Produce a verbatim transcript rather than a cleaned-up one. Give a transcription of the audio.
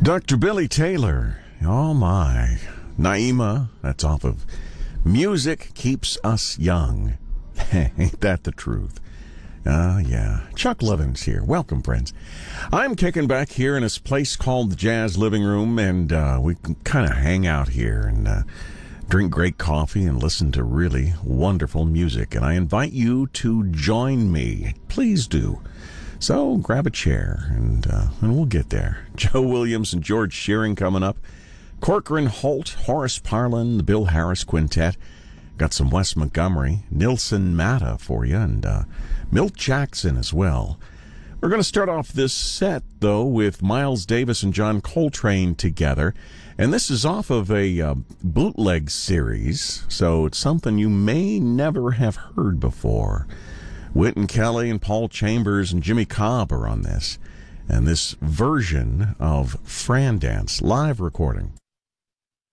Doctor Billy Taylor, oh my. Naima, that's off of Music Keeps Us Young. Ain't that the truth? Ah, uh, yeah. Chuck Lovins here. Welcome, friends. I'm kicking back here in this place called the Jazz Living Room, and uh, we can kind of hang out here and uh, drink great coffee and listen to really wonderful music. And I invite you to join me. Please do. So grab a chair, and uh, and we'll get there. Joe Williams and George Shearing coming up. Corcoran Holt, Horace Parlan, the Bill Harris Quintet. Got some Wes Montgomery, Nilsson Matta for you, and uh, Milt Jackson as well. We're going to start off this set, though, with Miles Davis and John Coltrane together. And this is off of a uh, bootleg series, so it's something you may never have heard before. Wynton Kelly and Paul Chambers and Jimmy Cobb are on this. And this version of Fran Dance, live recording.